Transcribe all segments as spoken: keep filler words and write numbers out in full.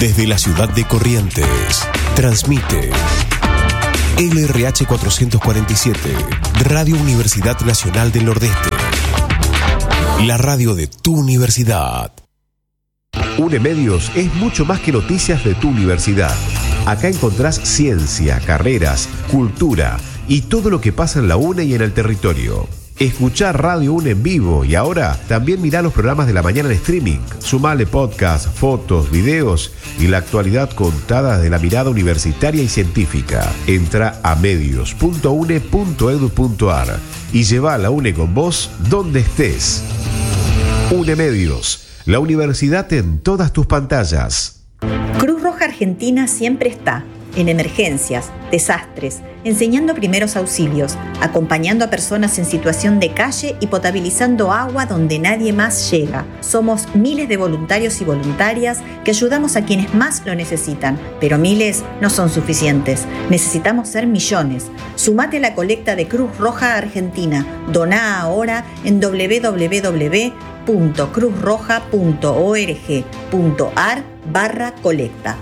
Desde la ciudad de Corrientes, transmite L R H cuatrocientos cuarenta y siete, Radio Universidad Nacional del Nordeste. La radio de tu universidad. UNEMedios es mucho más que noticias de tu universidad. Acá encontrás ciencia, carreras, cultura y todo lo que pasa en la UNE y en el territorio. Escuchá Radio UNE en vivo y ahora también mirá los programas de la mañana en streaming. Sumale podcast, fotos, videos y la actualidad contada de la mirada universitaria y científica. Entra a medios punto une punto edu punto ar y lleva a la UNE con vos donde estés. UNEMedios, la universidad en todas tus pantallas. Cruz Roja Argentina siempre está en emergencias, desastres, enseñando primeros auxilios, acompañando a personas en situación de calle y potabilizando agua donde nadie más llega. Somos miles de voluntarios y voluntarias que ayudamos a quienes más lo necesitan, pero miles no son suficientes. Necesitamos ser millones. Sumate a la colecta de Cruz Roja Argentina. Doná ahora en doble u doble u doble u punto cruz roja punto org punto ar barra colecta.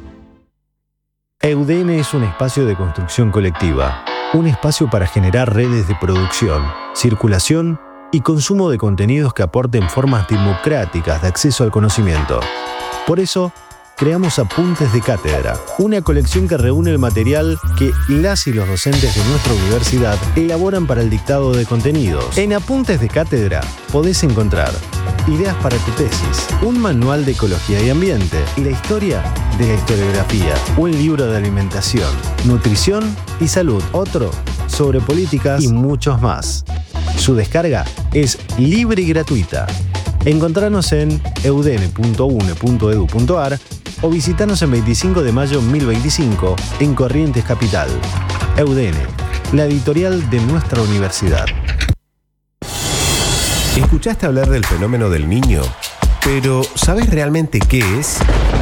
EUDN es un espacio de construcción colectiva, un espacio para generar redes de producción, circulación y consumo de contenidos que aporten formas democráticas de acceso al conocimiento. Por eso, creamos Apuntes de Cátedra, una colección que reúne el material que las y los docentes de nuestra universidad elaboran para el dictado de contenidos. En Apuntes de Cátedra podés encontrar ideas para tu tesis, un manual de ecología y ambiente y la historia de la historiografía, un libro de alimentación, nutrición y salud, otro sobre políticas y muchos más. Su descarga es libre y gratuita. Encontranos en eudn punto une punto edu punto ar o visitanos en veinticinco de mayo mil veinticinco en Corrientes Capital. EUDN, la editorial de nuestra universidad. ¿Escuchaste hablar del fenómeno del Niño? Pero ¿sabes realmente qué es?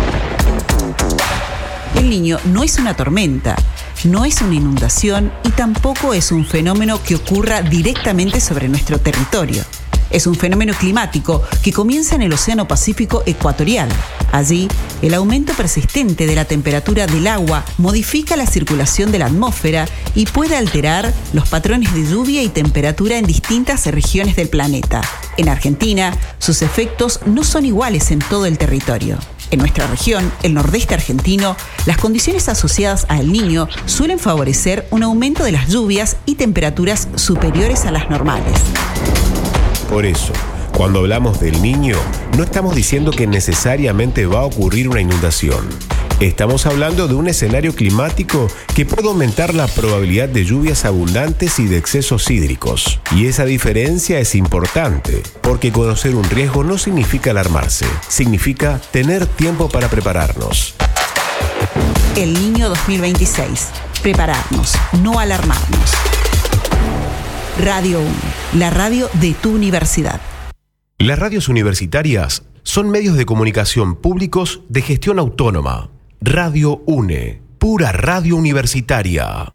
El Niño no es una tormenta, no es una inundación y tampoco es un fenómeno que ocurra directamente sobre nuestro territorio. Es un fenómeno climático que comienza en el Océano Pacífico ecuatorial. Allí, el aumento persistente de la temperatura del agua modifica la circulación de la atmósfera y puede alterar los patrones de lluvia y temperatura en distintas regiones del planeta. En Argentina, sus efectos no son iguales en todo el territorio. En nuestra región, el nordeste argentino, las condiciones asociadas al Niño suelen favorecer un aumento de las lluvias y temperaturas superiores a las normales. Por eso, cuando hablamos del Niño, no estamos diciendo que necesariamente va a ocurrir una inundación. Estamos hablando de un escenario climático que puede aumentar la probabilidad de lluvias abundantes y de excesos hídricos. Y esa diferencia es importante, porque conocer un riesgo no significa alarmarse, significa tener tiempo para prepararnos. El Niño dos mil veintiséis. Prepararnos, no alarmarnos. Radio UNE, la radio de tu universidad. Las radios universitarias son medios de comunicación públicos de gestión autónoma. Radio UNE, pura radio universitaria.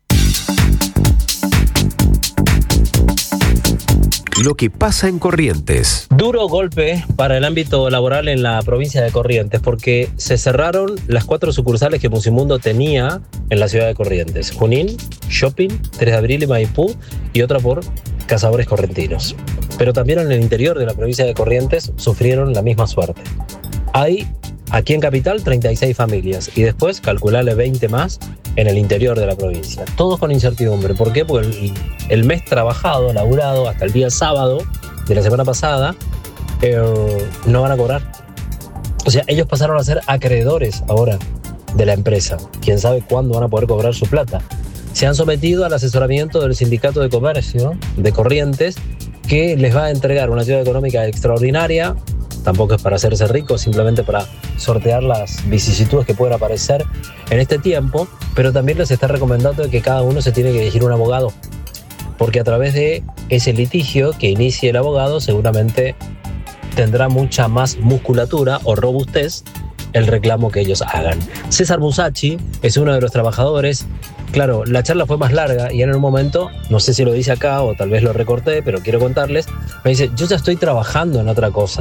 Lo que pasa en Corrientes. Duro golpe para el ámbito laboral en la provincia de Corrientes, porque se cerraron las cuatro sucursales que Musimundo tenía en la ciudad de Corrientes: Junín, Shopping, tres de abril y Maipú, y otra por Cazadores Correntinos. Pero también en el interior de la provincia de Corrientes sufrieron la misma suerte. Hay, aquí en Capital, treinta y seis familias, y después calcularle veinte más en el interior de la provincia. Todos con incertidumbre. ¿Por qué? Porque el, el mes trabajado, laburado, hasta el día sábado de la semana pasada, eh, no van a cobrar. O sea, ellos pasaron a ser acreedores ahora de la empresa. Quién sabe cuándo van a poder cobrar su plata. Se han sometido al asesoramiento del Sindicato de Comercio de Corrientes, que les va a entregar una ayuda económica extraordinaria. Tampoco es para hacerse rico, simplemente para sortear las vicisitudes que pueden aparecer en este tiempo, pero también les está recomendando que cada uno se tiene que elegir un abogado, porque a través de ese litigio que inicie el abogado seguramente tendrá mucha más musculatura o robustez el reclamo que ellos hagan. César Musacci es uno de los trabajadores. Claro, la charla fue más larga y en un momento, no sé si lo dice acá o tal vez lo recorté, pero quiero contarles, me dice: yo ya estoy trabajando en otra cosa.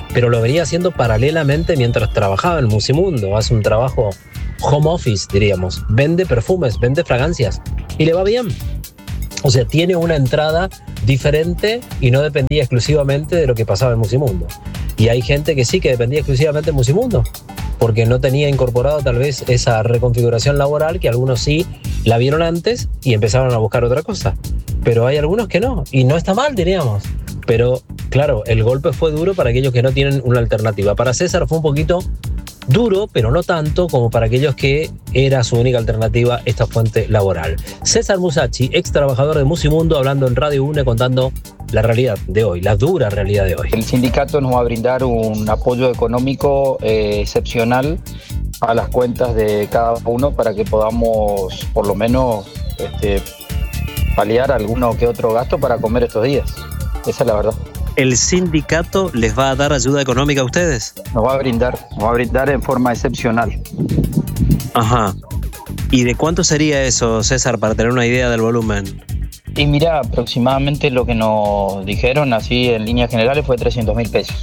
pero lo venía haciendo paralelamente mientras trabajaba en Musimundo. Hace un trabajo home office, diríamos. Vende perfumes, vende fragancias y le va bien. O sea, tiene una entrada diferente y no dependía exclusivamente de lo que pasaba en Musimundo. Y hay gente que sí que dependía exclusivamente de Musimundo, porque no tenía incorporado tal vez esa reconfiguración laboral, que algunos sí la vieron antes y empezaron a buscar otra cosa. Pero hay algunos que no, y no está mal, diríamos. Pero claro, el golpe fue duro para aquellos que no tienen una alternativa. Para César fue un poquito duro, pero no tanto como para aquellos que era su única alternativa esta fuente laboral. César Musacci, ex trabajador de Musimundo, hablando en Radio UNE, contando la realidad de hoy, la dura realidad de hoy. El sindicato nos va a brindar un apoyo económico eh, excepcional a las cuentas de cada uno para que podamos por lo menos este, paliar alguno que otro gasto para comer estos días. Esa es la verdad. ¿El sindicato les va a dar ayuda económica a ustedes? Nos va a brindar, nos va a brindar en forma excepcional. Ajá. ¿Y de cuánto sería eso, César, para tener una idea del volumen? Y mira, aproximadamente lo que nos dijeron así en líneas generales fue trescientos mil pesos.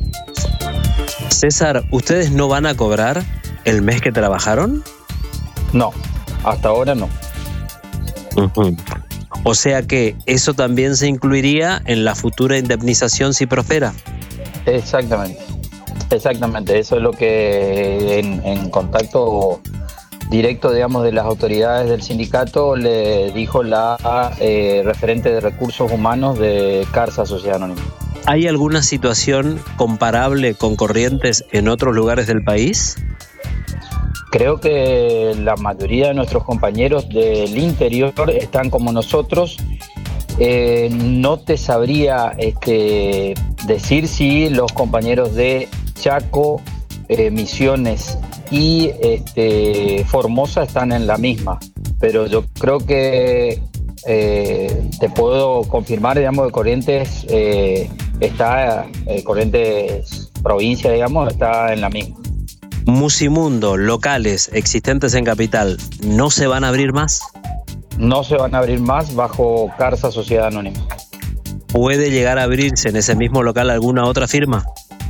César, ¿ustedes no van a cobrar el mes que trabajaron? No, hasta ahora no. Uh-huh. O sea que eso también se incluiría en la futura indemnización si prospera. Exactamente, exactamente. Eso es lo que en, en contacto directo, digamos, de las autoridades del sindicato le dijo la eh, referente de recursos humanos de CARSA Sociedad Anónima. ¿Hay alguna situación comparable con Corrientes en otros lugares del país? Creo que la mayoría de nuestros compañeros del interior están como nosotros. Eh, no te sabría este, decir si los compañeros de Chaco, eh, Misiones y este, Formosa están en la misma, pero yo creo que eh, te puedo confirmar, digamos, que Corrientes eh, está, eh, Corrientes provincia, digamos, está en la misma. Musimundo, locales existentes en Capital, ¿no se van a abrir más? No se van a abrir más bajo CARSA Sociedad Anónima. ¿Puede llegar a abrirse en ese mismo local alguna otra firma?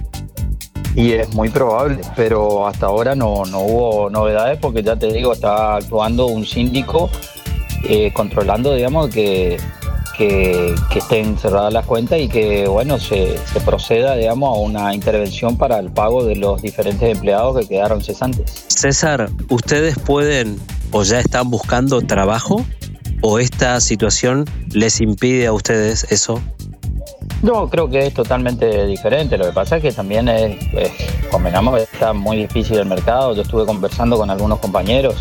Y es muy probable, pero hasta ahora no, no hubo novedades porque ya te digo, está actuando un síndico eh, controlando, digamos, que, que, que estén cerradas las cuentas y que, bueno, se, se proceda, digamos, a una intervención para el pago de los diferentes empleados que quedaron cesantes. César, ¿ustedes pueden o ya están buscando trabajo o esta situación les impide a ustedes eso? Yo creo que es totalmente diferente. Lo que pasa es que también es, es, convenamos que está muy difícil el mercado. Yo estuve conversando con algunos compañeros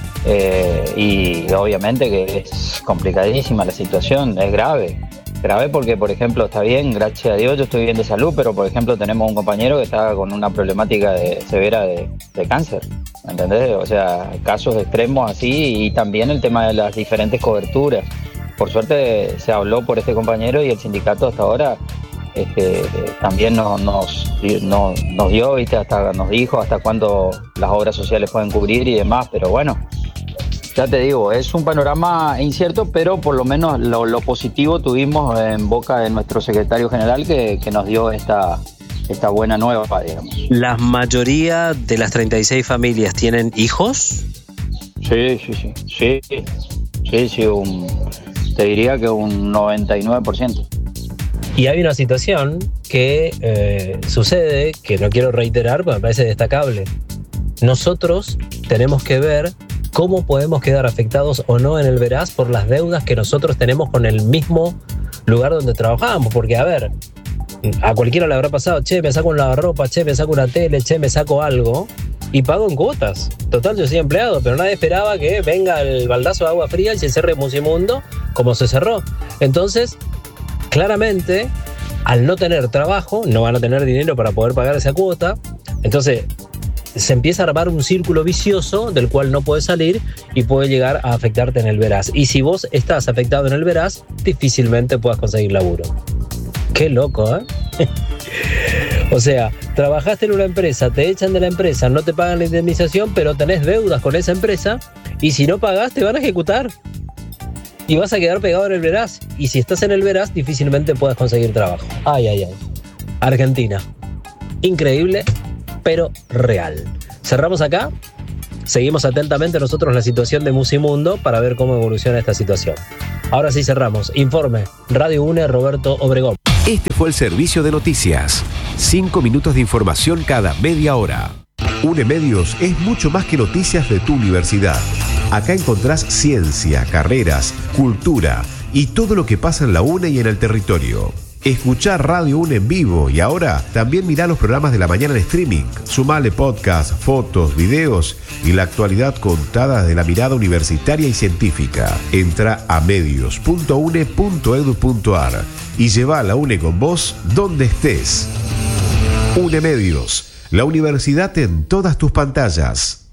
eh, y obviamente que es complicadísima la situación, es grave. Grave porque, por ejemplo, está bien, gracias a Dios yo estoy bien de salud, pero por ejemplo tenemos un compañero que está con una problemática de, severa de, de cáncer, ¿entendés? O sea, casos extremos así y también el tema de las diferentes coberturas. Por suerte se habló por este compañero y el sindicato hasta ahora este, también nos, nos, nos, nos dio, ¿viste? Hasta nos dijo hasta cuándo las obras sociales pueden cubrir y demás, pero bueno, ya te digo, es un panorama incierto, pero por lo menos lo, lo positivo tuvimos en boca de nuestro secretario general que, que nos dio esta, esta buena nueva, digamos. ¿La mayoría de las treinta y seis familias tienen hijos? Sí, sí, sí, sí, sí, sí, un... te diría que un noventa y nueve por ciento. Y hay una situación que eh, sucede, que no quiero reiterar, pero me parece destacable. Nosotros tenemos que ver cómo podemos quedar afectados o no en el Veraz por las deudas que nosotros tenemos con el mismo lugar donde trabajamos. Porque, a ver, a cualquiera le habrá pasado, che, me saco un lavarropa, che, me saco una tele, che, me saco algo y pago en cuotas. Total, yo soy empleado, pero nadie esperaba que venga el baldazo de agua fría y se cierre Musimundo como se cerró. Entonces, claramente, al no tener trabajo, no van a tener dinero para poder pagar esa cuota. Entonces, se empieza a armar un círculo vicioso del cual no puedes salir y puede llegar a afectarte en el Veraz. Y si vos estás afectado en el Veraz, difícilmente puedas conseguir laburo. Qué loco, ¿eh? O sea, trabajaste en una empresa, te echan de la empresa, no te pagan la indemnización, pero tenés deudas con esa empresa y si no pagás te van a ejecutar. Y vas a quedar pegado en el Veraz. Y si estás en el Veraz, difícilmente puedas conseguir trabajo. Ay, ay, ay. Argentina. increíble, pero real. Cerramos acá. Seguimos atentamente nosotros la situación de Musimundo para ver cómo evoluciona esta situación. Ahora sí cerramos. Informe, Radio UNE, Roberto Obregón. Este fue el servicio de noticias. Cinco minutos de información cada media hora. UNE Medios es mucho más que noticias de tu universidad. Acá encontrás ciencia, carreras, cultura y todo lo que pasa en la UNE y en el territorio. Escuchá Radio UNE en vivo y ahora también mirá los programas de la mañana en streaming. Sumale podcast, fotos, videos y la actualidad contada de la mirada universitaria y científica. Entra a medios punto une punto edu punto ar y lleva a la UNE con vos donde estés. UNE Medios, la universidad en todas tus pantallas.